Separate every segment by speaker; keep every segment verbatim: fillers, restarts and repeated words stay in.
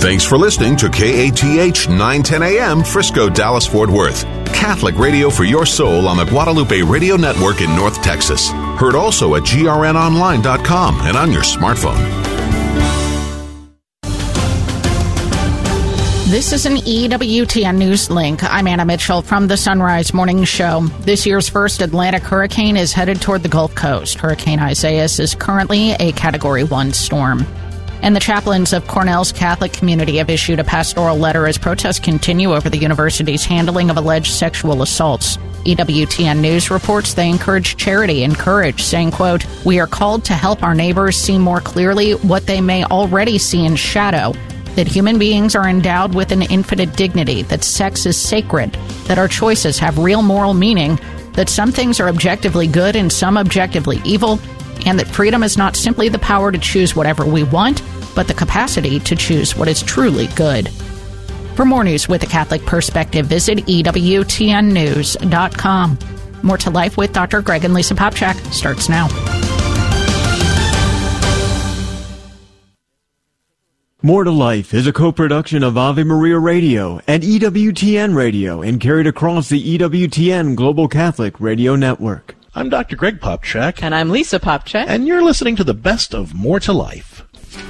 Speaker 1: Thanks for listening to K A T H nine ten A M Frisco, Dallas, Fort Worth. Catholic radio for your soul on the Guadalupe Radio Network in North Texas. Heard also at G R N online dot com and on your smartphone.
Speaker 2: This is an E W T N News Link. I'm Anna Mitchell from the Sunrise Morning Show. This year's first Atlantic hurricane is headed toward the Gulf Coast. Hurricane Isaias is currently a Category one storm. And the chaplains of Cornell's Catholic community have issued a pastoral letter as protests continue over the university's handling of alleged sexual assaults. E W T N News reports they encourage charity and courage, saying, quote, "We are called to help our neighbors see more clearly what they may already see in shadow, that human beings are endowed with an infinite dignity, that sex is sacred, that our choices have real moral meaning, that some things are objectively good and some objectively evil, and that freedom is not simply the power to choose whatever we want, but the capacity to choose what is truly good." For more news with a Catholic perspective, visit E W T N news dot com. More to Life with Doctor Greg and Lisa Popchak starts now.
Speaker 3: More to Life is a co-production of Ave Maria Radio and E W T N Radio and carried across the E W T N Global Catholic Radio Network.
Speaker 4: I'm Doctor Greg Popchak.
Speaker 5: And I'm Lisa Popchak.
Speaker 4: And you're listening to the best of More to Life.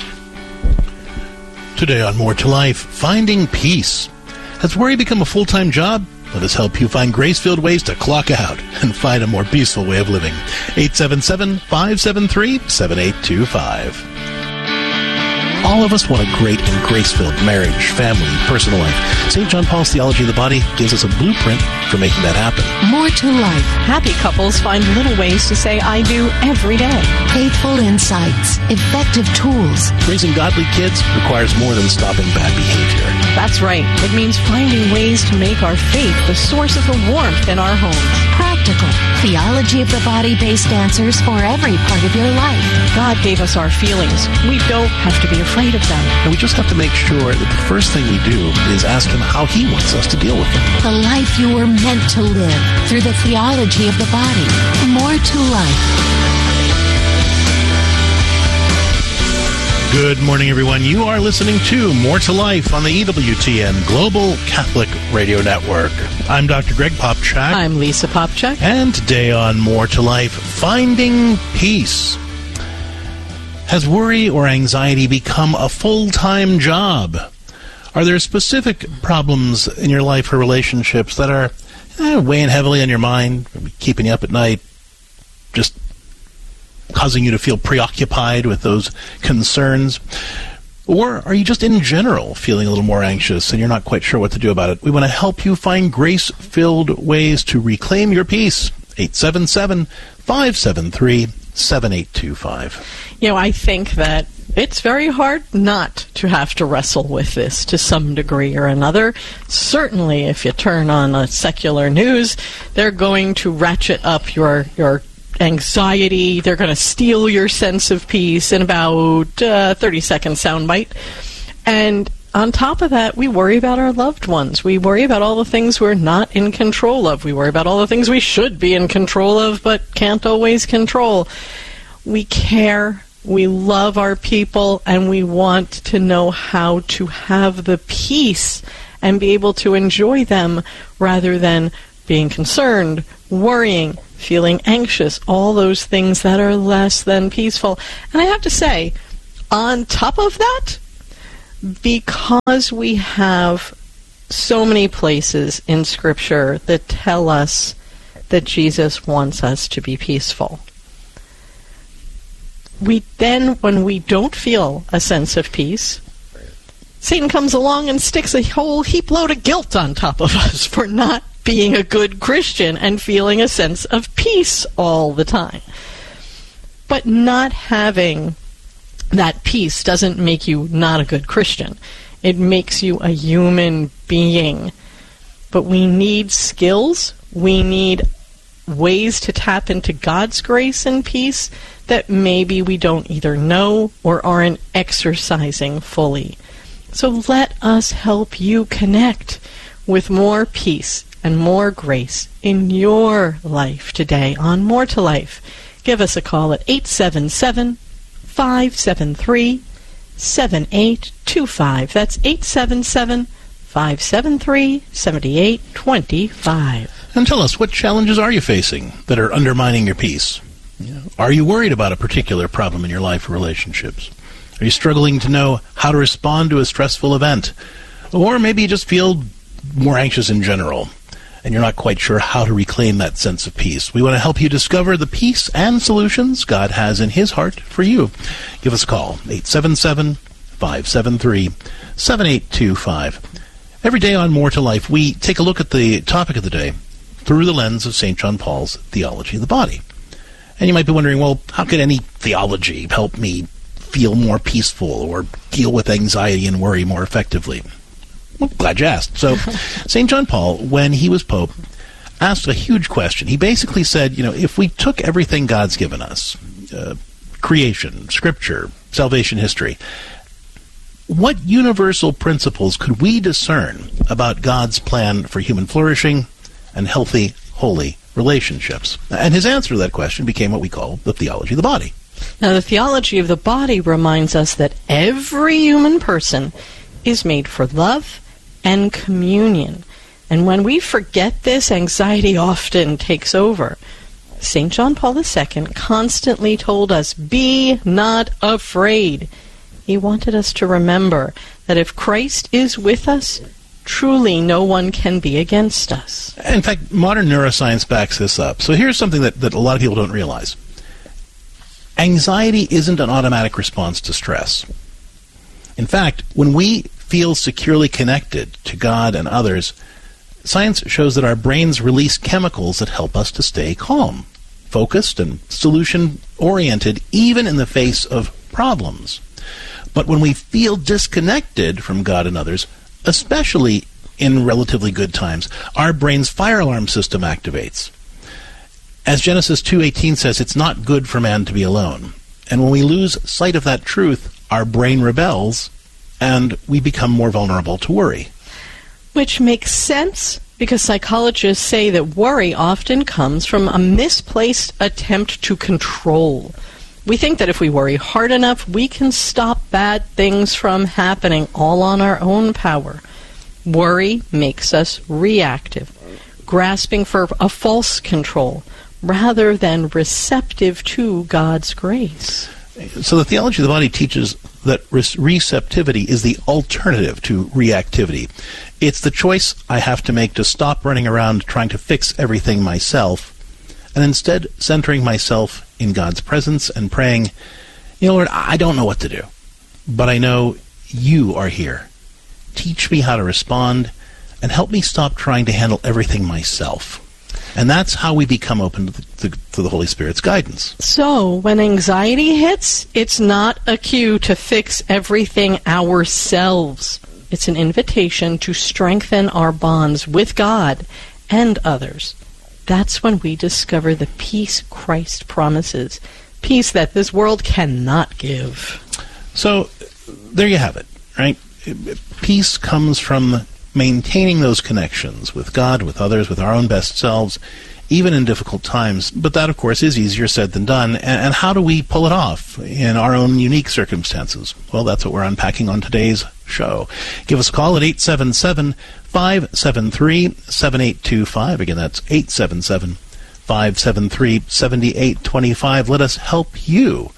Speaker 4: Today on More to Life, finding peace. Has worry become a full-time job? Let us help you find grace-filled ways to clock out and find a more peaceful way of living. eight seven seven, five seven three, seven eight two five. All of us want a great and grace-filled marriage, family, personal life. Saint John Paul's Theology of the Body gives us a blueprint for making that happen.
Speaker 6: More to life.
Speaker 5: Happy couples find little ways to say I do every day.
Speaker 6: Faithful insights. Effective tools.
Speaker 4: Raising godly kids requires more than stopping bad behavior.
Speaker 5: That's right. It means finding ways to make our faith the source of the warmth in our homes.
Speaker 6: Practical. Theology of the Body-based answers for every part of your life.
Speaker 5: God gave us our feelings. We don't have to be afraid of them.
Speaker 4: And we just have to make sure that the first thing we do is ask Him how He wants us to deal with them.
Speaker 6: The life you were meant to live through the theology of the body. More to life.
Speaker 4: Good morning, everyone. You are listening to More to Life on the E W T N Global Catholic Radio Network. I'm Doctor Greg Popchak.
Speaker 5: I'm Lisa Popchak.
Speaker 4: And today on More to Life, finding peace. Has worry or anxiety become a full-time job? Are there specific problems in your life or relationships that are eh, weighing heavily on your mind, keeping you up at night, just causing you to feel preoccupied with those concerns? Or are you just in general feeling a little more anxious and you're not quite sure what to do about it? We want to help you find grace-filled ways to reclaim your peace. eight seven seven, five seven three, seven eight two five.
Speaker 5: You know, I think that it's very hard not to have to wrestle with this to some degree or another. Certainly, if you turn on a secular news, they're going to ratchet up your your anxiety. They're going to steal your sense of peace in about uh, thirty second soundbite. And on top of that, we worry about our loved ones. We worry about all the things we're not in control of. We worry about all the things we should be in control of but can't always control. We care. We love our people, and we want to know how to have the peace and be able to enjoy them rather than being concerned, worrying, feeling anxious, all those things that are less than peaceful. And I have to say, on top of that, because we have so many places in Scripture that tell us that Jesus wants us to be peaceful, we then, when we don't feel a sense of peace, Satan comes along and sticks a whole heap load of guilt on top of us for not being a good Christian and feeling a sense of peace all the time. But not having that peace doesn't make you not a good Christian. It makes you a human being. But we need skills. We need ways to tap into God's grace and peace that maybe we don't either know or aren't exercising fully. So let us help you connect with more peace and more grace in your life today on More to Life. Give us a call at eight seven seven, five seven three, seven eight two five. That's eight seven seven, five seven three, seven eight two five.
Speaker 4: And tell us, what challenges are you facing that are undermining your peace? You know, are you worried about a particular problem in your life or relationships? Are you struggling to know how to respond to a stressful event? Or maybe you just feel more anxious in general, and you're not quite sure how to reclaim that sense of peace. We want to help you discover the peace and solutions God has in His heart for you. Give us a call, eight seven seven, five seven three, seven eight two five. Every day on More to Life, we take a look at the topic of the day through the lens of Saint John Paul's Theology of the Body. And you might be wondering, well, how could any theology help me feel more peaceful or deal with anxiety and worry more effectively? Well, glad you asked. So, Saint John Paul, when he was Pope, asked a huge question. He basically said, you know, if we took everything God's given us, uh, creation, Scripture, salvation history, what universal principles could we discern about God's plan for human flourishing and healthy, holy relationships? And his answer to that question became what we call the theology of the body.
Speaker 5: Now, the theology of the body reminds us that every human person is made for love and communion. And when we forget this, anxiety often takes over. Saint John Paul the Second constantly told us, be not afraid. He wanted us to remember that if Christ is with us, truly no one can be against us.
Speaker 4: In fact, modern neuroscience backs this up. So here's something that, that a lot of people don't realize. Anxiety isn't an automatic response to stress. In fact, when we feel securely connected to God and others, science shows that our brains release chemicals that help us to stay calm, focused, and solution-oriented, even in the face of problems. But when we feel disconnected from God and others, especially in relatively good times, our brain's fire alarm system activates. As Genesis two eighteen says, it's not good for man to be alone. And when we lose sight of that truth, our brain rebels, and we become more vulnerable to worry.
Speaker 5: Which makes sense, because psychologists say that worry often comes from a misplaced attempt to control. We think that if we worry hard enough, we can stop bad things from happening all on our own power. Worry makes us reactive, grasping for a false control, rather than receptive to God's grace.
Speaker 4: So the theology of the body teaches that receptivity is the alternative to reactivity. It's the choice I have to make to stop running around trying to fix everything myself, and instead centering myself in God's presence and praying, you know, Lord, I don't know what to do, but I know you are here. Teach me how to respond and help me stop trying to handle everything myself. And that's how we become open to the, to, to the Holy Spirit's guidance.
Speaker 5: So, when anxiety hits, it's not a cue to fix everything ourselves. It's an invitation to strengthen our bonds with God and others. That's when we discover the peace Christ promises, peace that this world cannot give.
Speaker 4: So, there you have it, right? Peace comes from maintaining those connections with God, with others, with our own best selves, even in difficult times. But that, of course, is easier said than done. And, and how do we pull it off in our own unique circumstances? Well, that's what we're unpacking on today's show. Give us a call at eight seven seven, five seven three, seven eight two five. Again, that's eight seven seven, five seven three, seven eight two five. Let us help you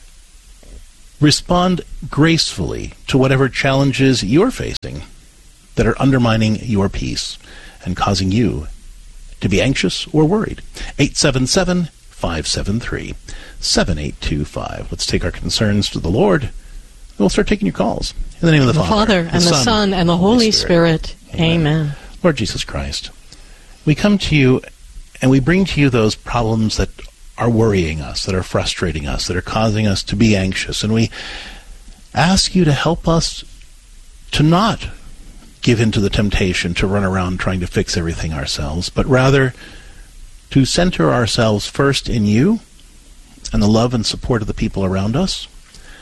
Speaker 4: respond gracefully to whatever challenges you're facing that are undermining your peace and causing you to be anxious or worried. eight seven seven, five seven three, seven eight two five. Let's take our concerns to the Lord, and we'll start taking your calls. In the name of the,
Speaker 5: the
Speaker 4: Father,
Speaker 5: Father, and the Son, Son and the Holy Spirit. Spirit. Amen. Amen.
Speaker 4: Lord Jesus Christ, we come to you and we bring to you those problems that are worrying us, that are frustrating us, that are causing us to be anxious. And we ask you to help us to not give in to the temptation to run around trying to fix everything ourselves, but rather to center ourselves first in you and the love and support of the people around us,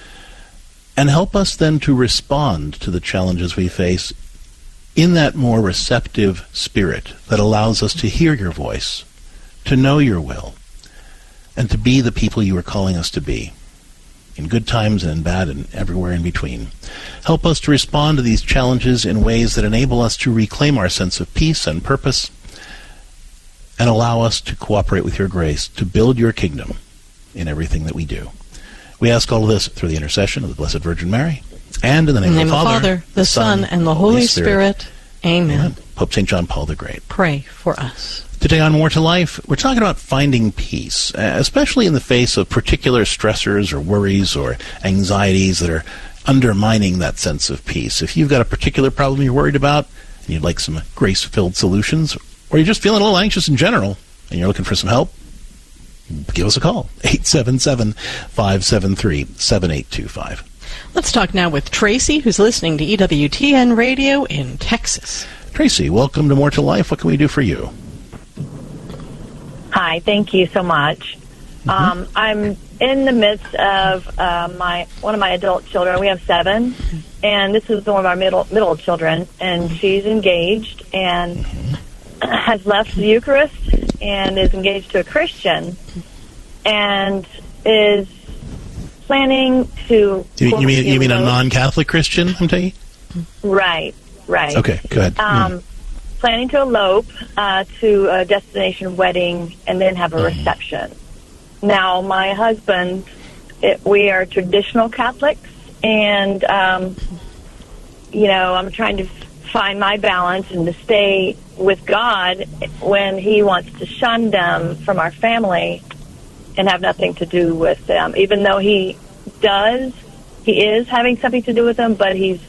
Speaker 4: and help us then to respond to the challenges we face in that more receptive spirit that allows us to hear your voice, to know your will, and to be the people you are calling us to be. in good times and in bad and everywhere in between. Help us to respond to these challenges in ways that enable us to reclaim our sense of peace and purpose, and allow us to cooperate with your grace to build your kingdom in everything that we do. We ask all of this through the intercession of the Blessed Virgin Mary, and in the name,
Speaker 5: in the name
Speaker 4: of the Father,
Speaker 5: Father, the Son, and the Holy Spirit. Spirit. Amen. Amen.
Speaker 4: Pope Saint John Paul the Great.
Speaker 5: Pray for us.
Speaker 4: Today on More to Life, we're talking about finding peace, especially in the face of particular stressors or worries or anxieties that are undermining that sense of peace. If you've got a particular problem you're worried about and you'd like some grace-filled solutions, or you're just feeling a little anxious in general and you're looking for some help, give us a call, eight seven seven, five seven three, seven eight two five.
Speaker 5: Let's talk now with Tracy, who's listening to E W T N Radio in Texas.
Speaker 4: Tracy, welcome to More to Life. What can we do for you?
Speaker 7: Hi, thank you so much. Mm-hmm. Um, I'm in the midst of uh, my one of my adult children. We have seven, and this is one of our middle middle children, and she's engaged and mm-hmm. has left the Eucharist and is engaged to a Christian, and is planning to.
Speaker 4: You, you mean you mean a non-Catholic Christian? I'm taking.
Speaker 7: Right, right.
Speaker 4: Okay, go ahead.
Speaker 7: Um, mm. Planning to elope uh, to a destination wedding and then have a mm. reception. Now, my husband, it, we are traditional Catholics, and um, you know, I'm trying to find my balance and to stay with God when He wants to shun them from our family and have nothing to do with them, even though he does, he is having something to do with them, but he's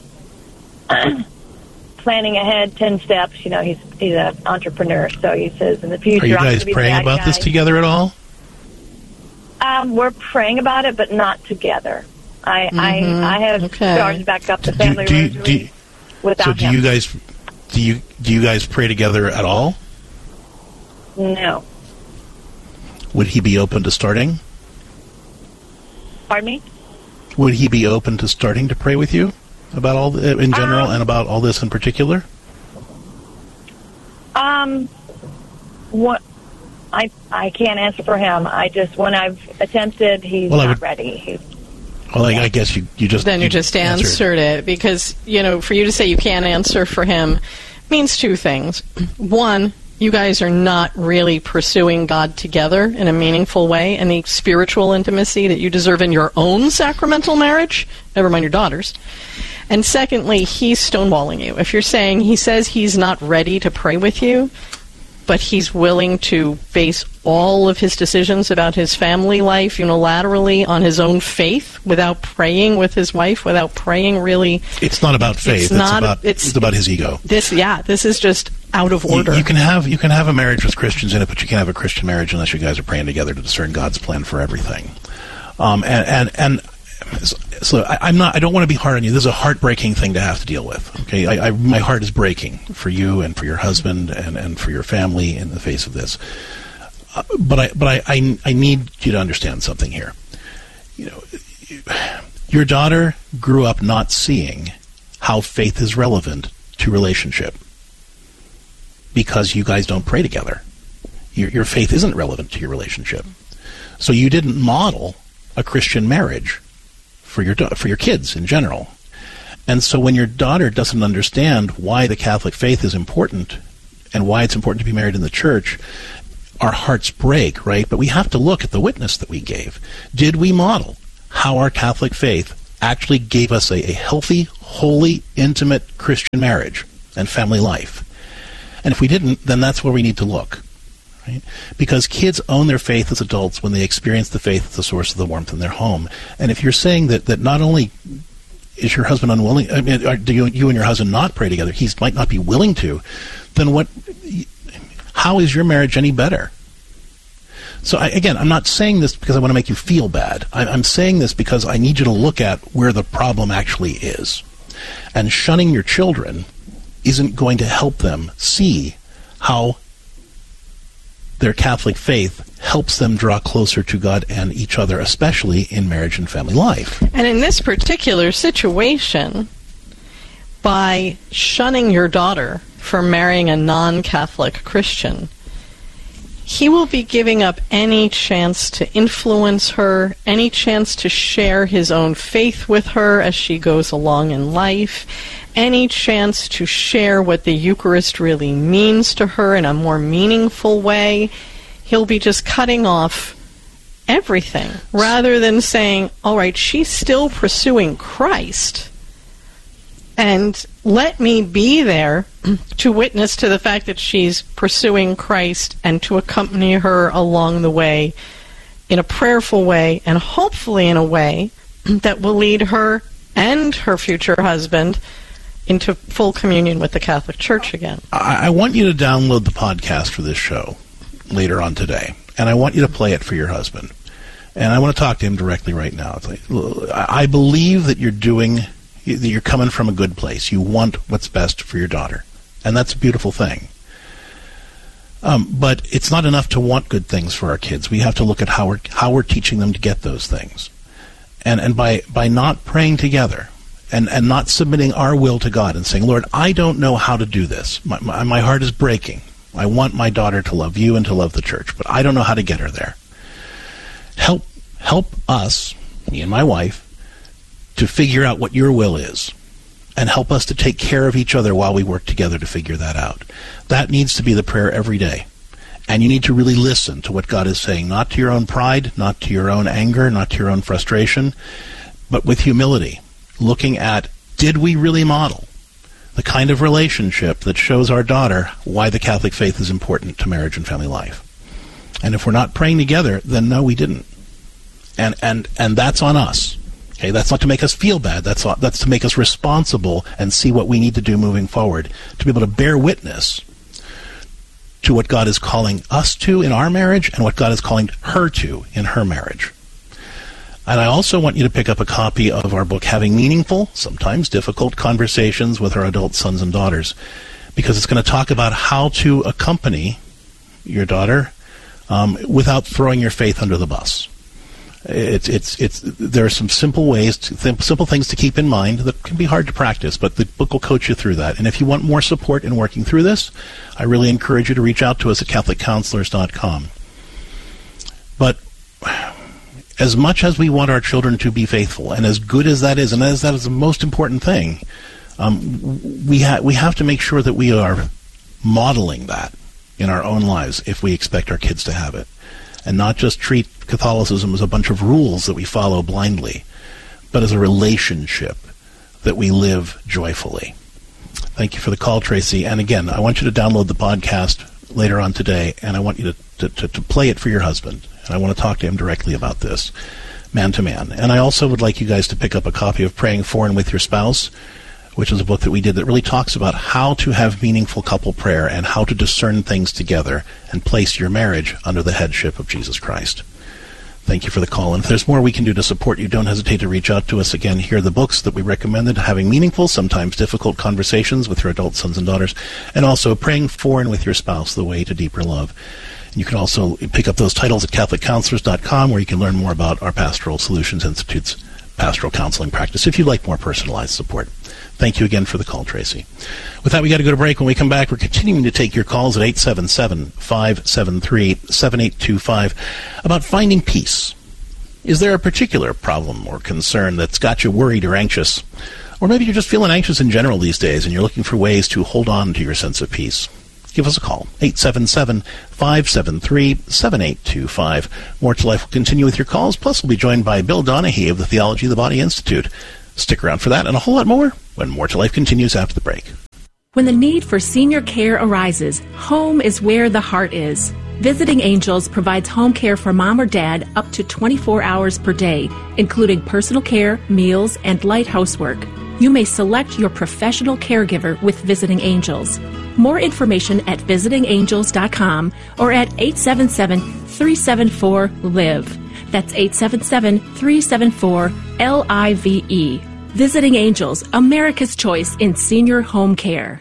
Speaker 7: planning ahead ten steps. You know, he's he's an entrepreneur, so he says in the future.
Speaker 4: Are you guys praying about
Speaker 7: guy.
Speaker 4: this together at all?
Speaker 7: Um, we're praying about it, but not together. I mm-hmm. I, I have
Speaker 5: okay.
Speaker 7: started back up the family
Speaker 4: do, do,
Speaker 7: rosary
Speaker 4: do you,
Speaker 7: without
Speaker 4: So do
Speaker 7: him.
Speaker 4: you guys do you do you guys pray together at all?
Speaker 7: No.
Speaker 4: Would he be open to starting?
Speaker 7: Pardon me?
Speaker 4: Would he be open to starting to pray with you about all the, in general um, and about all this in particular?
Speaker 7: Um, what I I can't answer for him. I just when I've attempted, he's
Speaker 4: well,
Speaker 7: not
Speaker 4: would,
Speaker 7: ready. He,
Speaker 4: well, I, I guess you you just
Speaker 5: then you, you just answered. answered it because you know for you to say you can't answer for him means two things. One, you guys are not really pursuing God together in a meaningful way, and the spiritual intimacy that you deserve in your own sacramental marriage, never mind your daughter's. And secondly, he's stonewalling you. If you're saying he says he's not ready to pray with you, but he's willing to base all of his decisions about his family life unilaterally on his own faith without praying with his wife, without praying really...
Speaker 4: It's not about faith. It's, it's, not, about, it's, it's about his ego.
Speaker 5: This, yeah, this is just out of order.
Speaker 4: You, you can have you can have a marriage with Christians in it, but you can't have a Christian marriage unless you guys are praying together to discern God's plan for everything. Um, and and and so I, I'm not. I don't want to be hard on you. This is a heartbreaking thing to have to deal with. Okay, I, I, my heart is breaking for you and for your husband and, and for your family in the face of this. Uh, but I but I, I I need you to understand something here. You know, your daughter grew up not seeing how faith is relevant to relationship, because you guys don't pray together. Your, your faith isn't relevant to your relationship. So you didn't model a Christian marriage for your for your kids in general. And so when your daughter doesn't understand why the Catholic faith is important and why it's important to be married in the church, our hearts break, right? But we have to look at the witness that we gave. Did we model how our Catholic faith actually gave us a, a healthy, holy, intimate Christian marriage and family life? And if we didn't, then that's where we need to look. Right? Because kids own their faith as adults when they experience the faith as the source of the warmth in their home. And if you're saying that, that not only is your husband unwilling, I mean, are, do you, you and your husband not pray together, he might not be willing to, then what? How is your marriage any better? So I, again, I'm not saying this because I want to make you feel bad. I, I'm saying this because I need you to look at where the problem actually is. And shunning your children isn't going to help them see how their Catholic faith helps them draw closer to God and each other, especially in marriage and family life.
Speaker 5: And in this particular situation, by shunning your daughter from marrying a non-Catholic Christian, he will be giving up any chance to influence her, any chance to share his own faith with her as she goes along in life, any chance to share what the Eucharist really means to her in a more meaningful way. He'll be just cutting off everything rather than saying, all right, she's still pursuing Christ, and let me be there to witness to the fact that she's pursuing Christ and to accompany her along the way in a prayerful way, and hopefully in a way that will lead her and her future husband into full communion with the Catholic Church again.
Speaker 4: I, I want you to download the podcast for this show later on today, and I want you to play it for your husband. And I want to talk to him directly right now. It's like, I believe that you're doing, that you're coming from a good place. You want what's best for your daughter, and that's a beautiful thing. Um, but it's not enough to want good things for our kids. We have to look at how we're how we're teaching them to get those things, and and by by not praying together, and and not submitting our will to God and saying, Lord, I don't know how to do this. My my, my heart is breaking. I want my daughter to love you and to love the church, but I don't know how to get her there. Help help us, me and my wife, to figure out what your will is, and help us to take care of each other while we work together to figure that out. That needs to be the prayer every day. And you need to really listen to what God is saying, not to your own pride, not to your own anger, not to your own frustration, but with humility, looking at, did we really model the kind of relationship that shows our daughter why the Catholic faith is important to marriage and family life? And if we're not praying together, then no, we didn't. And and and that's on us. Okay, that's not to make us feel bad. That's that's to make us responsible and see what we need to do moving forward to be able to bear witness to what God is calling us to in our marriage and what God is calling her to in her marriage. And I also want you to pick up a copy of our book, Having Meaningful, Sometimes Difficult Conversations with Our Adult Sons and Daughters, because it's going to talk about how to accompany your daughter um, without throwing your faith under the bus. It's it's it's. There are some simple ways, to, th- simple things to keep in mind that can be hard to practice, but the book will coach you through that. And if you want more support in working through this, I really encourage you to reach out to us at Catholic Counselors dot com. But as much as we want our children to be faithful, and as good as that is, and as that is the most important thing, um, we ha- we have to make sure that we are modeling that in our own lives if we expect our kids to have it, and not just treat Catholicism as a bunch of rules that we follow blindly, but as a relationship that we live joyfully. Thank you for the call, Tracy. And again, I want you to download the podcast later on today, and I want you to, to, to play it for your husband. And I want to talk to him directly about this, man to man. And I also would like you guys to pick up a copy of Praying For and With Your Spouse, which is a book that we did that really talks about how to have meaningful couple prayer and how to discern things together and place your marriage under the headship of Jesus Christ. Thank you for the call. And if there's more we can do to support you, don't hesitate to reach out to us. Again, here are the books that we recommended: Having Meaningful, Sometimes Difficult Conversations with Your Adult Sons and Daughters, and also Praying For and With Your Spouse, The Way to Deeper Love. And you can also pick up those titles at Catholic Counselors dot com, where you can learn more about our Pastoral Solutions Institute's pastoral counseling practice if you'd like more personalized support. Thank you again for the call, Tracy. With that, we got to go to break. When we come back, we're continuing to take your calls at eight seven seven, five seven three, seven eight two five about finding peace. Is there a particular problem or concern that's got you worried or anxious? Or maybe you're just feeling anxious in general these days and you're looking for ways to hold on to your sense of peace. Give us a call, eight seven seven, five seven three, seven eight two five. More to Life will continue with your calls, plus we'll be joined by Bill Donahue of the Theology of the Body Institute. Stick around for that and a whole lot more when More to Life continues after the break.
Speaker 8: When the need for senior care arises, home is where the heart is. Visiting Angels provides home care for mom or dad up to twenty-four hours per day, including personal care, meals, and light housework. You may select your professional caregiver with Visiting Angels. More information at visiting angels dot com or at eight seven seven, three seven four, L I V E. That's eight seven seven, three seven four, L I V E. Visiting Angels, America's choice in senior home care.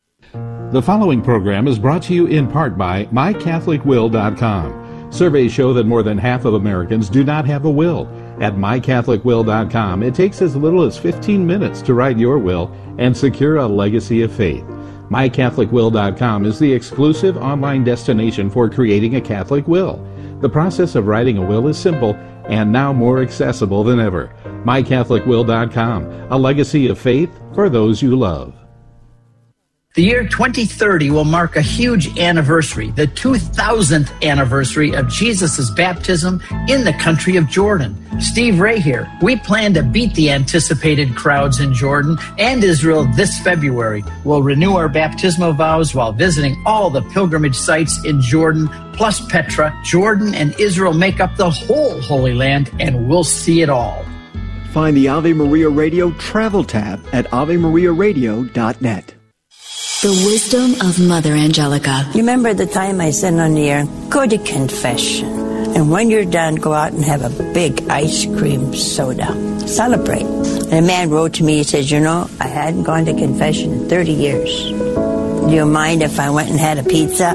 Speaker 9: The following program is brought to you in part by my catholic will dot com. Surveys show that more than half of Americans do not have a will. At my catholic will dot com, it takes as little as fifteen minutes to write your will and secure a legacy of faith. my catholic will dot com is the exclusive online destination for creating a Catholic will. The process of writing a will is simple and now more accessible than ever. my catholic will dot com, a legacy of faith for those you love.
Speaker 10: The year twenty thirty will mark a huge anniversary, the two thousandth anniversary of Jesus' baptism in the country of Jordan. Steve Ray here. We plan to beat the anticipated crowds in Jordan and Israel this February. We'll renew our baptismal vows while visiting all the pilgrimage sites in Jordan, plus Petra. Jordan and Israel make up the whole Holy Land, and we'll see it all.
Speaker 3: Find the Ave Maria Radio travel tab at ave maria radio dot net.
Speaker 11: The wisdom of Mother Angelica.
Speaker 12: You remember the time I said on the air, go to confession. And when you're done, go out and have a big ice cream soda. Celebrate. And a man wrote to me, he said, you know, I hadn't gone to confession in thirty years. Do you mind if I went and had a pizza?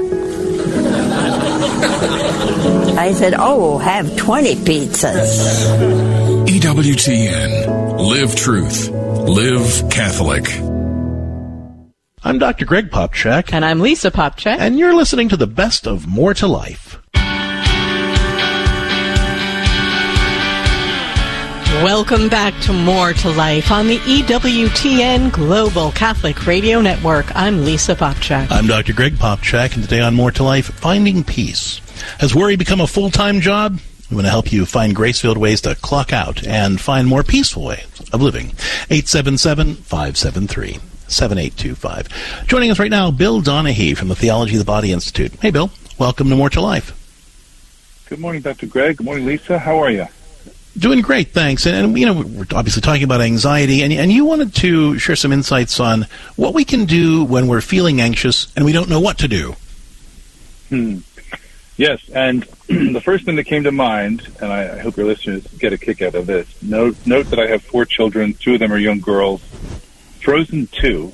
Speaker 12: I said, oh, have twenty pizzas.
Speaker 13: E W T N. Live truth. Live Catholic.
Speaker 4: I'm Doctor Greg Popcak.
Speaker 5: And I'm Lisa Popcak.
Speaker 4: And you're listening to the best of More to Life.
Speaker 5: Welcome back to More to Life on the E W T N Global Catholic Radio Network. I'm Lisa Popcak.
Speaker 4: I'm Doctor Greg Popcak, and today on More to Life, Finding Peace. Has worry become a full-time job? We want to help you find grace-filled ways to clock out and find more peaceful ways of living. eight seven seven, five seven three, seven eight two five. Joining us right now, Bill Donahue from the Theology of the Body Institute. Hey, Bill. Welcome to More to Life.
Speaker 14: Good morning, Doctor Greg. Good morning, Lisa. How are you?
Speaker 4: Doing great, thanks. And, and, you know, we're obviously talking about anxiety, and, and you wanted to share some insights on what we can do when we're feeling anxious and we don't know what to do.
Speaker 14: Hmm. Yes, and the first thing that came to mind, and I, I hope your listeners get a kick out of this, note, note that I have four children. Two of them are young girls. Frozen two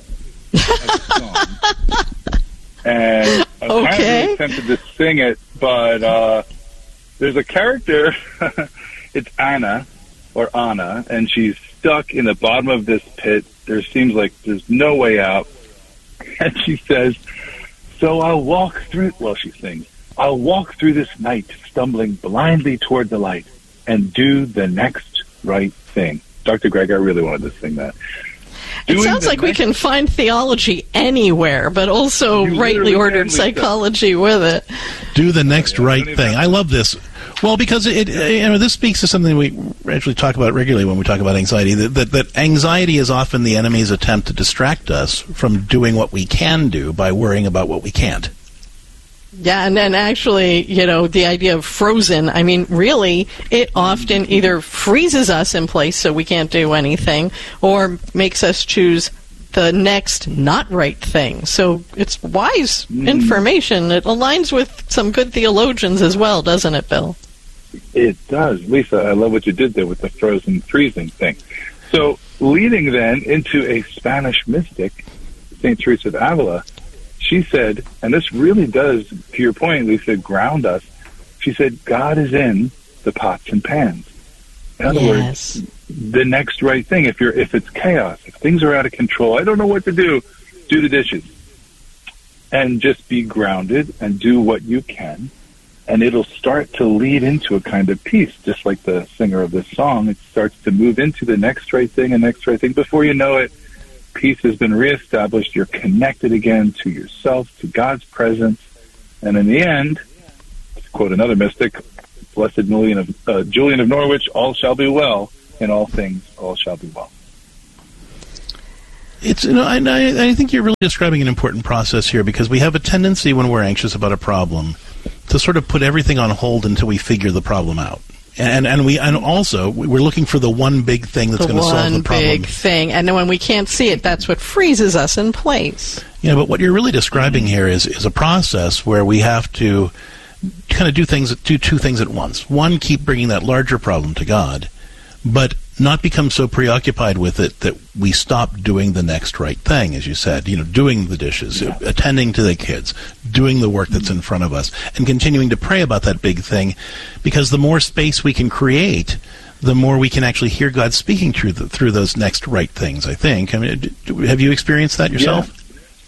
Speaker 14: and I'm
Speaker 5: okay.
Speaker 14: kind of really tempted to sing it, but uh, there's a character, it's Anna, or Anna, and she's stuck in the bottom of this pit. There seems like there's no way out. And she says, so I'll walk through, well, she sings, I'll walk through this night, stumbling blindly toward the light, and do the next right thing. Doctor Greg, I really wanted to sing that.
Speaker 5: It sounds like we can find theology anywhere, but also rightly ordered psychology with it.
Speaker 4: Do the next right thing. I love this. Well, because it, you know, this speaks to something we actually talk about regularly when we talk about anxiety, that, that, that anxiety is often the enemy's attempt to distract us from doing what we can do by worrying about what we can't.
Speaker 5: Yeah, and then actually, you know, the idea of frozen, I mean, really, it often either freezes us in place so we can't do anything, or makes us choose the next not right thing. So it's wise mm. information. It aligns with some good theologians as well, doesn't it, Bill?
Speaker 14: It does. Lisa, I love what you did there with the frozen freezing thing. So leading then into a Spanish mystic, Saint Teresa of Avila, she said, and this really does, to your point, Lisa, ground us. She said, God is in the pots and pans. In other
Speaker 5: yes.
Speaker 14: words, the next right thing. If you're, if it's chaos, if things are out of control, I don't know what to do, do the dishes. And just be grounded and do what you can. And it'll start to lead into a kind of peace, just like the singer of this song. It starts to move into the next right thing and next right thing. Before you know it, peace has been reestablished. You're connected again to yourself, to God's presence. And in the end, to quote another mystic, Blessed Julian of, uh, Julian of Norwich, all shall be well. In all things, all shall be well.
Speaker 4: It's, you know, I, I think you're really describing an important process here, because we have a tendency when we're anxious about a problem to sort of put everything on hold until we figure the problem out. And and we and also we're looking for the one big thing that's going to solve the problem.
Speaker 5: One big thing, and then when we can't see it, that's what freezes us in place.
Speaker 4: Yeah, but what you're really describing here is is a process where we have to kind of do things, do two things at once. One, keep bringing that larger problem to God, but not become so preoccupied with it that we stop doing the next right thing, as you said, you know, doing the dishes, yeah. attending to the kids, doing the work that's in front of us, and continuing to pray about that big thing, because the more space we can create, the more we can actually hear God speaking through the, through those next right things, I think. I mean, have you experienced that yourself?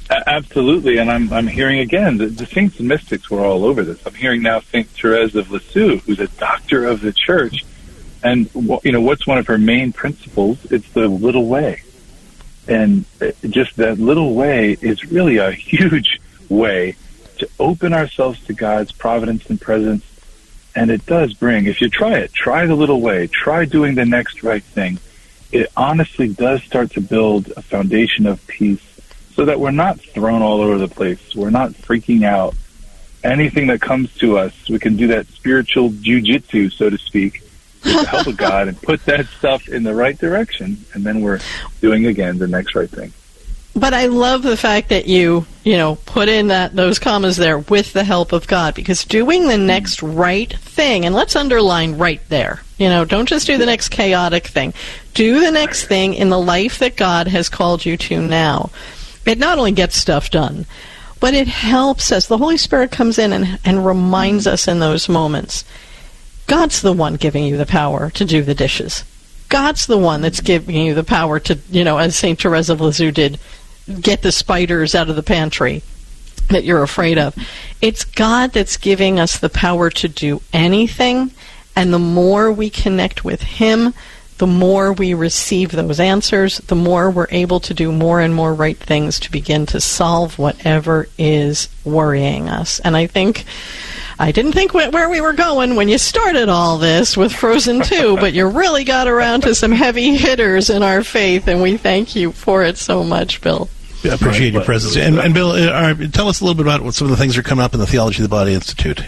Speaker 14: Absolutely, and I'm I'm hearing again the, the saints and mystics were all over this. I'm hearing now Saint Therese of Lisieux, who's a doctor of the Church, and you know what's one of her main principles? It's the little way, and just that little way is really a huge way to open ourselves to God's providence and presence, and it does bring. If you try it, try the little way, try doing the next right thing. It honestly does start to build a foundation of peace, so that we're not thrown all over the place. We're not freaking out. Anything that comes to us, we can do that spiritual jujitsu, so to speak, with the help of God, and put that stuff in the right direction, and then we're doing, again, the next right thing.
Speaker 5: But I love the fact that you, you know, put in that those commas there, with the help of God, because doing the next right thing, and let's underline right there, you know, don't just do the next chaotic thing. Do the next thing in the life that God has called you to now. It not only gets stuff done, but it helps us. The Holy Spirit comes in and, and reminds us in those moments. God's the one giving you the power to do the dishes. God's the one that's giving you the power to, you know, as Saint Therese of Lisieux did, get the spiders out of the pantry that you're afraid of. It's God that's giving us the power to do anything, and the more we connect with Him, the more we receive those answers, the more we're able to do more and more right things to begin to solve whatever is worrying us. And I think, I didn't think wh- where we were going when you started all this with Frozen two, but you really got around to some heavy hitters in our faith, and we thank you for it so much, Bill.
Speaker 4: I appreciate your presence. And, and Bill, uh, tell us a little bit about what some of the things are coming up in the Theology of the Body Institute.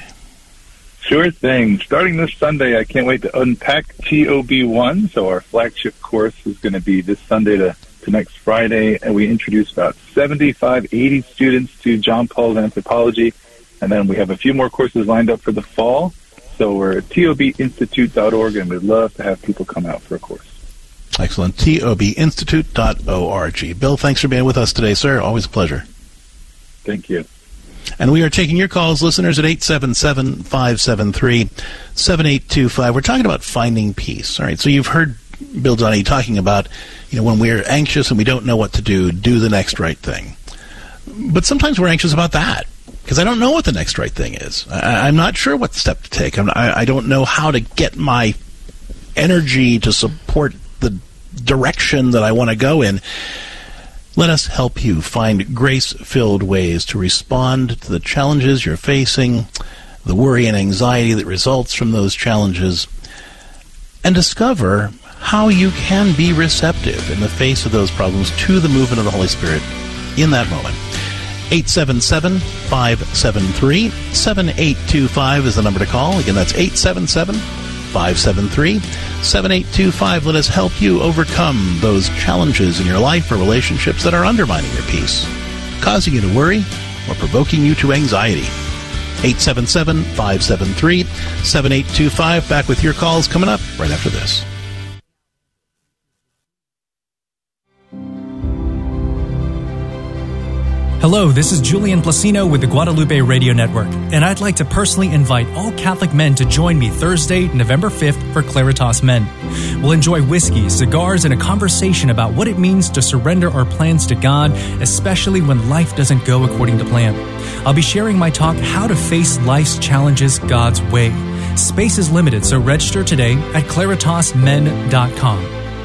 Speaker 14: Sure thing. Starting this Sunday, I can't wait to unpack T O B one. So our flagship course is going to be this Sunday to, to next Friday, and we introduce about seventy-five, eighty students to John Paul's anthropology, and then we have a few more courses lined up for the fall. So we're at T O B institute dot org, and we'd love to have people come out for a course.
Speaker 4: Excellent. T O B institute dot org. Bill, thanks for being with us today, sir. Always a pleasure.
Speaker 14: Thank you.
Speaker 4: And we are taking your calls, listeners, at eight seven seven, five seven three, seven eight two five. We're talking about finding peace. All right, so you've heard Bill Donahue talking about, you know, when we're anxious and we don't know what to do, do the next right thing. But sometimes we're anxious about that, because I don't know what the next right thing is. I, I'm not sure what step to take. I'm, I, I don't know how to get my energy to support the direction that I want to go in. Let us help you find grace-filled ways to respond to the challenges you're facing, the worry and anxiety that results from those challenges, and discover how you can be receptive in the face of those problems to the movement of the Holy Spirit in that moment. eight seven seven, five seven three, seven eight two five is the number to call. Again, that's eight seven seven, five seven three, seven eight two five. Let us help you overcome those challenges in your life or relationships that are undermining your peace, causing you to worry, or provoking you to anxiety. eight seven seven, five seven three, seven eight two five. Back with your calls coming up right after this.
Speaker 15: Hello, this is Julian Placino with the Guadalupe Radio Network, and I'd like to personally invite all Catholic men to join me Thursday, November fifth for Claritas Men. We'll enjoy whiskey, cigars, and a conversation about what it means to surrender our plans to God, especially when life doesn't go according to plan. I'll be sharing my talk, How to Face Life's Challenges God's Way. Space is limited, so register today at claritas men dot com.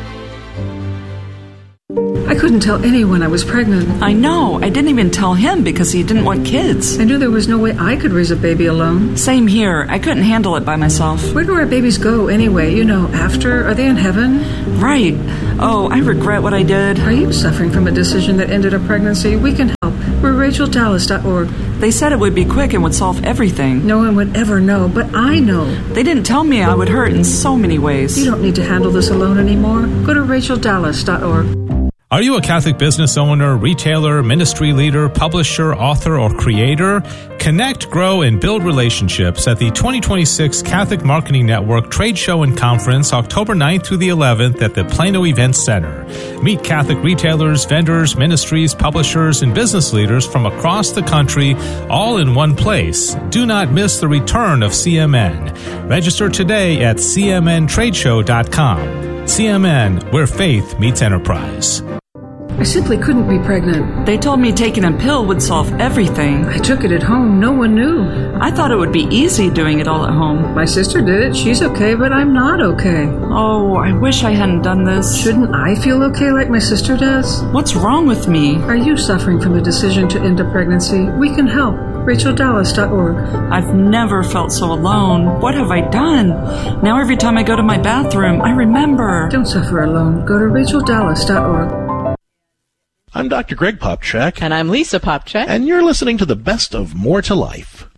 Speaker 16: I couldn't tell anyone I was pregnant.
Speaker 17: I know. I didn't even tell him because he didn't want kids.
Speaker 16: I knew there was no way I could raise a baby alone.
Speaker 17: Same here. I couldn't handle it by myself.
Speaker 16: Where do our babies go anyway? You know, after? Are they in heaven?
Speaker 17: Right. Oh, I regret what I did.
Speaker 16: Are you suffering from a decision that ended a pregnancy? We can help. We're rachel dallas dot org.
Speaker 17: They said it would be quick and would solve everything.
Speaker 16: No one would ever know, but I know.
Speaker 17: They didn't tell me I would hurt in so many ways.
Speaker 16: You don't need to handle this alone anymore. Go to rachel dallas dot org.
Speaker 18: Are you a Catholic business owner, retailer, ministry leader, publisher, author, or creator? Connect, grow, and build relationships at the twenty twenty-six Catholic Marketing Network Trade Show and Conference, October ninth through the eleventh at the Plano Events Center. Meet Catholic retailers, vendors, ministries, publishers, and business leaders from across the country, all in one place. Do not miss the return of C M N. Register today at c m n trade show dot com. C M N, where faith meets enterprise.
Speaker 16: I simply couldn't be pregnant.
Speaker 17: They told me taking a pill would solve everything.
Speaker 16: I took it at home. No one knew.
Speaker 17: I thought it would be easy doing it all at home.
Speaker 16: My sister did it. She's okay, but I'm not okay.
Speaker 17: Oh, I wish I hadn't done this.
Speaker 16: Shouldn't I feel okay like my sister does?
Speaker 17: What's wrong with me?
Speaker 16: Are you suffering from a decision to end a pregnancy? We can help. Rachel Dallas dot org.
Speaker 17: I've never felt so alone. What have I done? Now every time I go to my bathroom, I remember.
Speaker 16: Don't suffer alone. Go to Rachel Dallas dot org.
Speaker 4: I'm Doctor Greg Popchak.
Speaker 5: And I'm Lisa Popchak.
Speaker 4: And you're listening to the best of More to Life.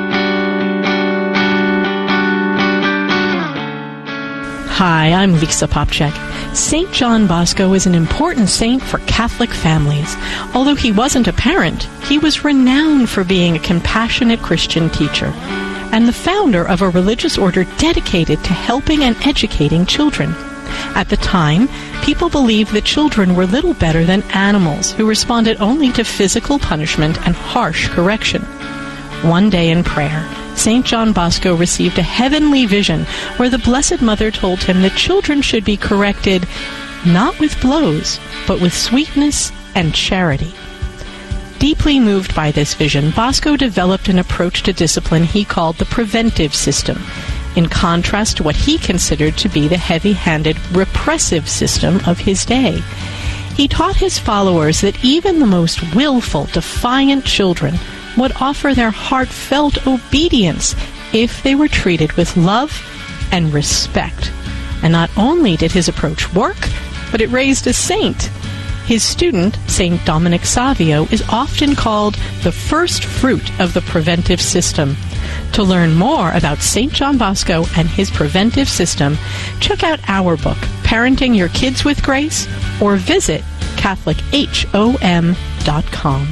Speaker 5: Hi, I'm Lisa Popchak. Saint John Bosco is an important saint for Catholic families. Although he wasn't a parent, he was renowned for being a compassionate Christian teacher and the founder of a religious order dedicated to helping and educating children. At the time, people believed that children were little better than animals who responded only to physical punishment and harsh correction. One day in prayer, Saint John Bosco received a heavenly vision where the Blessed Mother told him that children should be corrected not with blows, but with sweetness and charity. Deeply moved by this vision, Bosco developed an approach to discipline he called the preventive system, in contrast to what he considered to be the heavy-handed repressive system of his day. He taught his followers that even the most willful, defiant children would offer their heartfelt obedience if they were treated with love and respect. And not only did his approach work, but it raised a saint. His student, Saint Dominic Savio, is often called the first fruit of the preventive system. To learn more about Saint John Bosco and his preventive system, check out our book, Parenting Your Kids with Grace, or visit Catholic H O M dot com.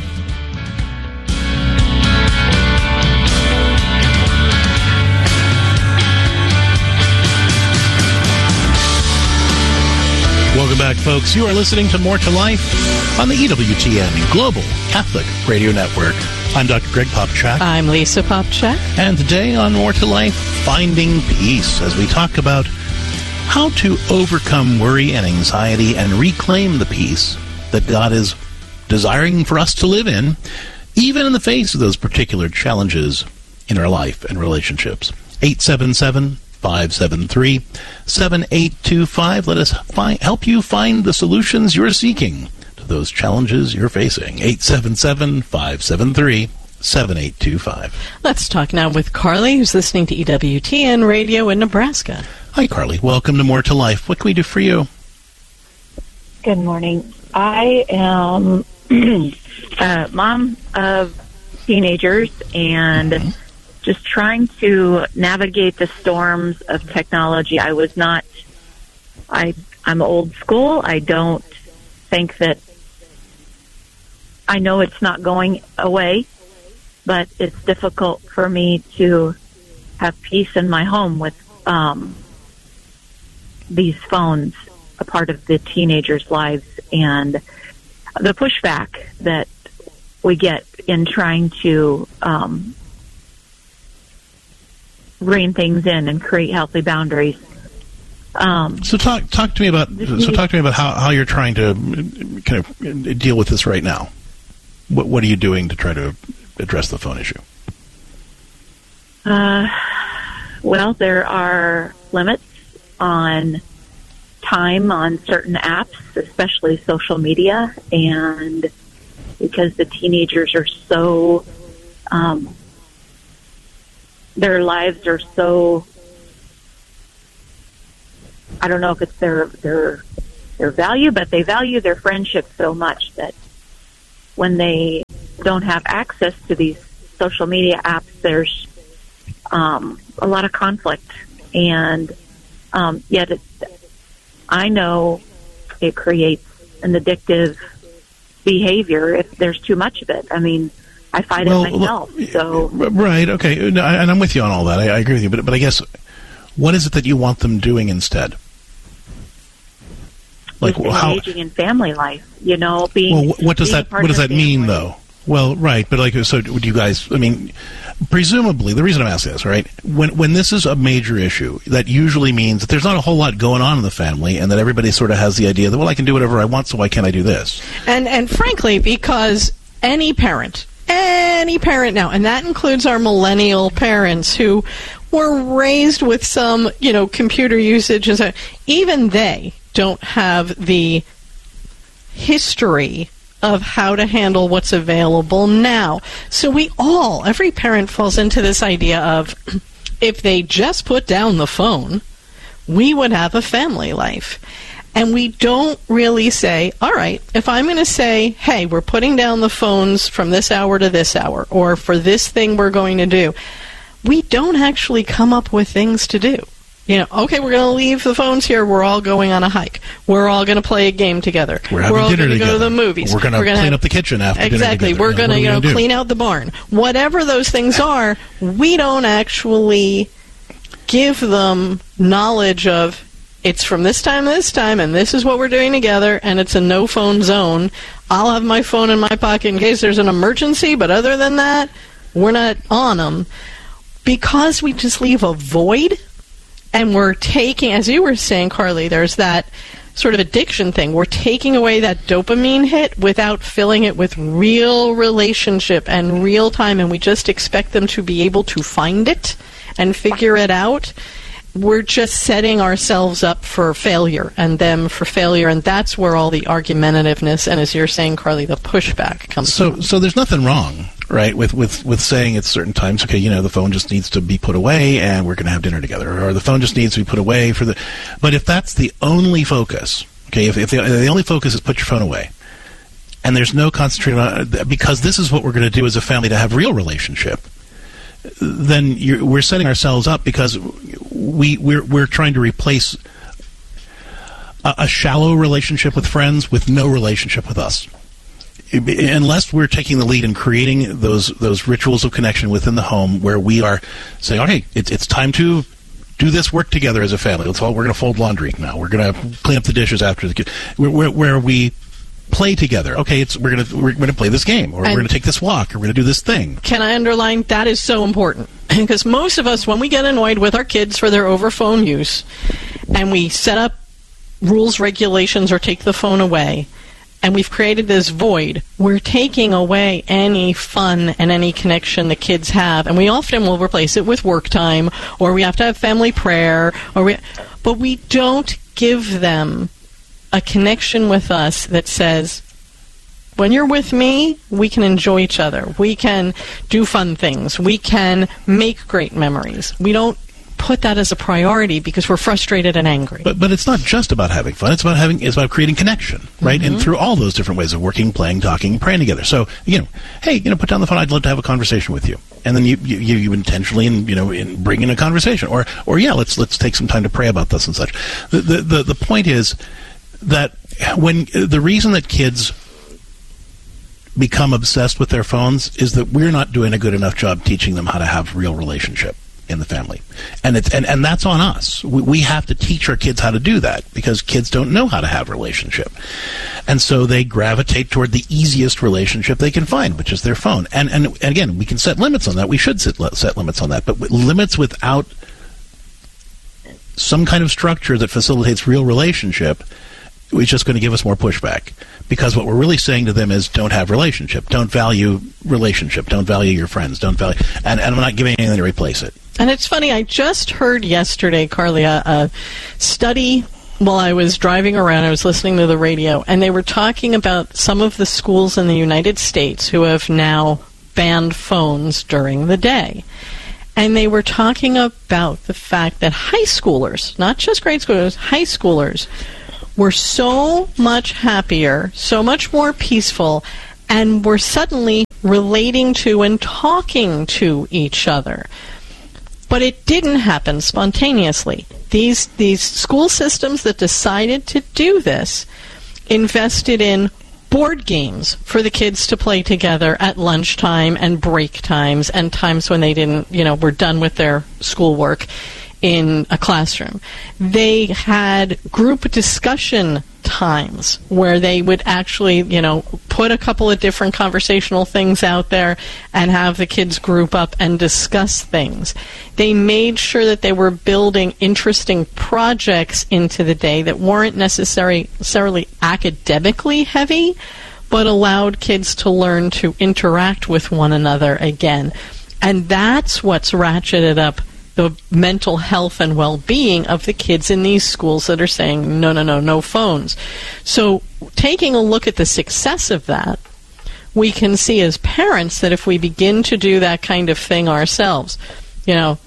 Speaker 4: Welcome back, folks. You are listening to More to Life on the E W T N Global Catholic Radio Network. I'm Doctor Greg Popchak.
Speaker 5: I'm Lisa Popchak.
Speaker 4: And today on More to Life, Finding Peace, as we talk about how to overcome worry and anxiety and reclaim the peace that God is desiring for us to live in, even in the face of those particular challenges in our life and relationships. eight seven seven, five seven three, seven eight two five. Let us fi- help you find the solutions you're seeking to those challenges you're facing. eight seven seven, five seven three, seven eight two five.
Speaker 5: Let's talk now with Carly, who's listening to E W T N Radio in Nebraska.
Speaker 4: Hi, Carly. Welcome to More to Life. What can we do for you?
Speaker 19: Good morning. I am a mom of teenagers and mm-hmm. just trying to navigate the storms of technology. I was not, I, I'm old school. I don't think that, I know it's not going away, but it's difficult for me to have peace in my home with um, these phones, a part of the teenagers' lives, and the pushback that we get in trying to um, rein things in and create healthy boundaries. Um,
Speaker 4: so talk talk to me about so talk to me about how, how you're trying to kind of deal with this right now. What what are you doing to try to address the phone issue?
Speaker 19: Uh, well, there are limits on time on certain apps, especially social media, and because the teenagers are so, um, their lives are so, I don't know if it's their their their value, but they value their friendship so much that when they don't have access to these social media apps, there's um, a lot of conflict, and um, yet it, I know it creates an addictive behavior if there's too much of it. I mean, I fight
Speaker 4: well,
Speaker 19: it myself. So
Speaker 4: right, okay, and I'm with you on all that. I, I agree with you, but but I guess what is it that you want them doing instead? Like
Speaker 19: engaging
Speaker 4: how
Speaker 19: in family life, you know, being.
Speaker 4: Well, what does
Speaker 19: being
Speaker 4: that what does that mean though? Well, right, but like, so would you guys, I mean, presumably, the reason I'm asking this, right, when when this is a major issue, that usually means that there's not a whole lot going on in the family, and that everybody sort of has the idea that, well, I can do whatever I want, so why can't I do this?
Speaker 5: And and frankly, because any parent, any parent now, and that includes our millennial parents who were raised with some, you know, computer usage, and so, even they don't have the history of how to handle what's available now. So we all, every parent falls into this idea of if they just put down the phone, we would have a family life. And we don't really say, all right, if I'm going to say, hey, we're putting down the phones from this hour to this hour, or for this thing we're going to do, we don't actually come up with things to do. You know, okay, we're going to leave the phones here. We're all going on a hike. We're all going to play a game together.
Speaker 4: We're having
Speaker 5: we're all
Speaker 4: dinner
Speaker 5: going to
Speaker 4: together.
Speaker 5: go to the movies.
Speaker 4: We're going to clean
Speaker 5: have,
Speaker 4: up the kitchen after
Speaker 5: exactly.
Speaker 4: dinner. Exactly.
Speaker 5: We're going to, you know,
Speaker 4: do?
Speaker 5: clean out the barn. Whatever those things are, we don't actually give them knowledge of it's from this time to this time, and this is what we're doing together, and it's a no-phone zone. I'll have my phone in my pocket in case there's an emergency, but other than that, we're not on them. Because we just leave a void, and we're taking, as you were saying, Carly, there's that sort of addiction thing. We're taking away that dopamine hit without filling it with real relationship and real time, and we just expect them to be able to find it and figure it out. We're just setting ourselves up for failure and them for failure, and that's where all the argumentativeness and, as you're saying, Carly, the pushback comes
Speaker 4: so,
Speaker 5: from.
Speaker 4: So there's nothing wrong, right, with, with, with saying at certain times, okay, you know, the phone just needs to be put away and we're going to have dinner together, or the phone just needs to be put away for the... But if that's the only focus, okay, if, if the, the only focus is put your phone away, and there's no concentration on it, because this is what we're going to do as a family to have real relationship, then you're, we're setting ourselves up because we, we're, we're trying to replace a, a shallow relationship with friends with no relationship with us. Unless we're taking the lead in creating those those rituals of connection within the home where we are saying, okay, it's, it's time to do this work together as a family. Let's all, we're going to fold laundry now. We're going to clean up the dishes after the kids. Where, where, where we play together. Okay, it's we're going to we're going to play this game, or and we're going to take this walk, or we're going to do this thing.
Speaker 5: Can I underline that is so important? Because most of us, when we get annoyed with our kids for their over phone use, and we set up rules, regulations, or take the phone away, and we've created this void, we're taking away any fun and any connection the kids have, and we often will replace it with work time, or we have to have family prayer, or we, but we don't give them a connection with us that says, when you're with me, we can enjoy each other. We can do fun things. We can make great memories. We don't put that as a priority because we're frustrated and angry.
Speaker 4: But but it's not just about having fun. It's about having it's about creating connection, right? Mm-hmm. And through all those different ways of working, playing, talking, praying together. So, you know, hey, you know, put down the phone. I'd love to have a conversation with you. And then you you, you intentionally and you know in bring in a conversation, or or yeah, let's let's take some time to pray about this and such. The the the, the point is that when the reason that kids become obsessed with their phones is that we're not doing a good enough job teaching them how to have real relationship in the family. And it's and, and that's on us. We, we have to teach our kids how to do that because kids don't know how to have relationship. And so they gravitate toward the easiest relationship they can find, which is their phone. And and, and again, we can set limits on that. We should set, set limits on that. But limits without some kind of structure that facilitates real relationship is just going to give us more pushback, because what we're really saying to them is don't have relationship, don't value relationship, don't value your friends, don't value, and, and I'm not giving anything to replace it.
Speaker 5: And it's funny, I just heard yesterday, Carly, a, a study while I was driving around. I was listening to the radio, and they were talking about some of the schools in the United States who have now banned phones during the day. And they were talking about the fact that high schoolers, not just grade schoolers, high schoolers, were so much happier, so much more peaceful, and were suddenly relating to and talking to each other. But it didn't happen spontaneously. These these school systems that decided to do this invested in board games for the kids to play together at lunchtime and break times and times when they didn't, you know, were done with their schoolwork. in a classroom. They had group discussion times where they would actually, you know, put a couple of different conversational things out there and have the kids group up and discuss things. They made sure that they were building interesting projects into the day that weren't necessarily, necessarily academically heavy, but allowed kids to learn to interact with one another again. And that's what's ratcheted up the mental health and well-being of the kids in these schools that are saying, no, no, no, no phones. So taking a look at the success of that, we can see as parents that if we begin to do that kind of thing ourselves, you know,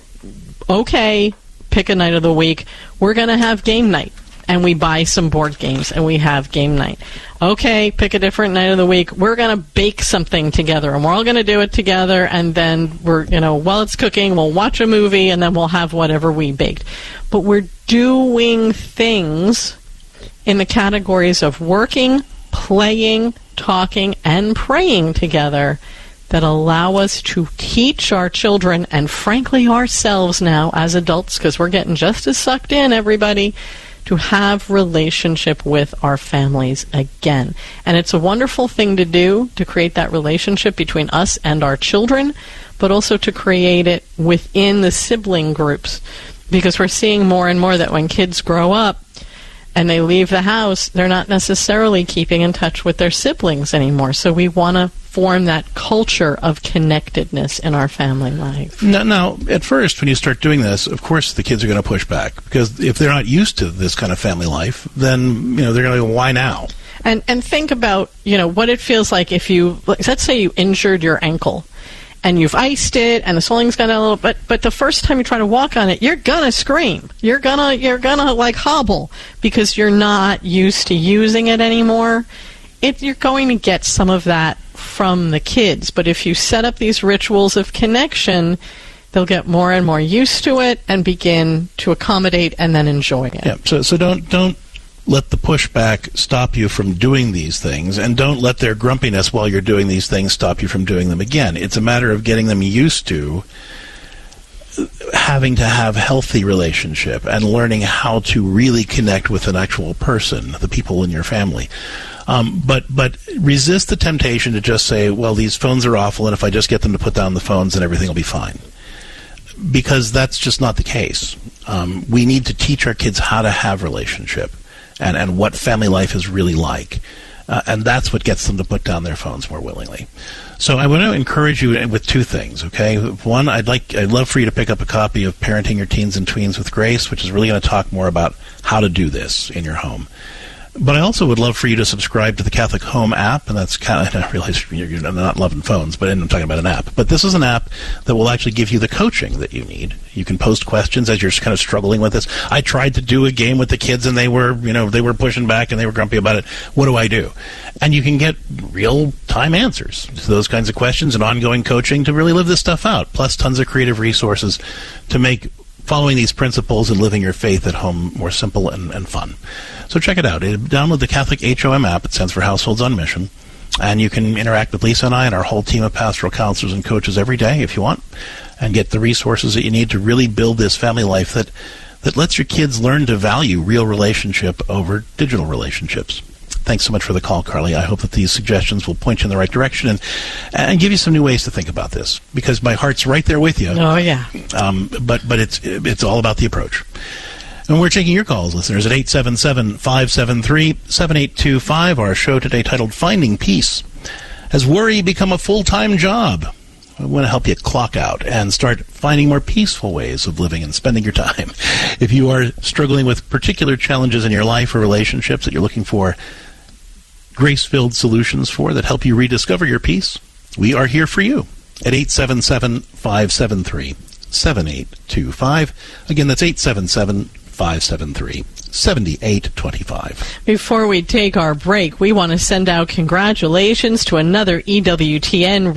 Speaker 5: okay, pick a night of the week, we're going to have game night. And we buy some board games, and we have game night. Okay, pick a different night of the week. We're going to bake something together, and we're all going to do it together, and then we're, you know, while it's cooking, we'll watch a movie, and then we'll have whatever we baked. But we're doing things in the categories of working, playing, talking, and praying together that allow us to teach our children, and frankly ourselves now as adults, because we're getting just as sucked in, everybody, to have relationship with our families again. And it's a wonderful thing to do, to create that relationship between us and our children, but also to create it within the sibling groups. Because we're seeing more and more that when kids grow up and they leave the house, they're not necessarily keeping in touch with their siblings anymore. So we want to form that culture of connectedness in our family life.
Speaker 4: Now, now, at first, when you start doing this, of course the kids are going to push back, because if they're not used to this kind of family life, then, you know, they're going to go, why now?
Speaker 5: And and think about, you know, what it feels like if you, let's say you injured your ankle, and you've iced it, and the swelling's gone a little, but but the first time you try to walk on it, you're gonna scream. You're gonna you're gonna like hobble because you're not used to using it anymore. It, you're going to get some of that from the kids, but if you set up these rituals of connection, they'll get more and more used to it and begin to accommodate and then enjoy it.
Speaker 4: Yeah. So so don't don't let the pushback stop you from doing these things, and don't let their grumpiness while you're doing these things stop you from doing them again. It's a matter of getting them used to having to have healthy relationship and learning how to really connect with an actual person, the people in your family. Um, but but resist the temptation to just say, well, these phones are awful, and if I just get them to put down the phones, then everything will be fine. Because that's just not the case. Um, we need to teach our kids how to have relationship and, and what family life is really like. Uh, and that's what gets them to put down their phones more willingly. So I want to encourage you with two things, okay? One, I'd like, I'd love for you to pick up a copy of Parenting Your Teens and Tweens with Grace, which is really going to talk more about how to do this in your home. But I also would love for you to subscribe to the Catholic Home app, and that's kind of, I realize you're not loving phones, but I'm talking about an app. But this is an app that will actually give you the coaching that you need. You can post questions as you're kind of struggling with this. I tried to do a game with the kids, and they were, you know, they were pushing back, and they were grumpy about it. What do I do? And you can get real-time answers to those kinds of questions and ongoing coaching to really live this stuff out, plus tons of creative resources to make following these principles and living your faith at home more simple and, and fun. So check it out. Download the Catholic H O M app. It stands for Households on Mission. And you can interact with Lisa and I and our whole team of pastoral counselors and coaches every day if you want, and get the resources that you need to really build this family life that, that lets your kids learn to value real relationship over digital relationships. Thanks so much for the call, Carly. I hope that these suggestions will point you in the right direction and and give you some new ways to think about this, because my heart's right there with you.
Speaker 5: Oh, yeah.
Speaker 4: Um, but but it's it's all about the approach. And we're taking your calls, listeners, at eight seven seven, five seven three, seven eight two five. Our show today titled Finding Peace. Has worry become a full-time job? I want to help you clock out and start finding more peaceful ways of living and spending your time. If you are struggling with particular challenges in your life or relationships that you're looking for grace-filled solutions for that help you rediscover your peace, we are here for you at eight seven seven, five seven three, seven eight two five. Again, that's eight seven seven, five seven three, seven eight two five.
Speaker 5: Before we take our break, we want to send out congratulations to another E W T N